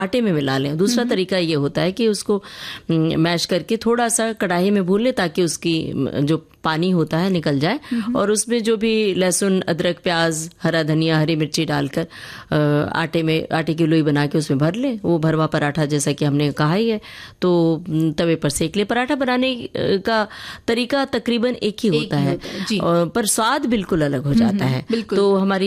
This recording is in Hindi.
आटे में मिला लें। दूसरा तरीका ये होता है कि उसको मैश करके थोड़ा सा कढ़ाई में भून लें ताकि उसकी जो पानी होता है निकल जाए, और उसमें जो भी लहसुन, अदरक, प्याज, हरा धनिया, हरी मिर्ची डालकर आटे की लोई बना के उसमें भर लें। वो भरवा पराठा जैसा कि हमने कहा ही है, तो तवे पर सेक ले। पराठा बनाने का तरीका तकरीबन एक ही होता है, पर स्वाद बिल्कुल अलग हो जाता है। तो हमारी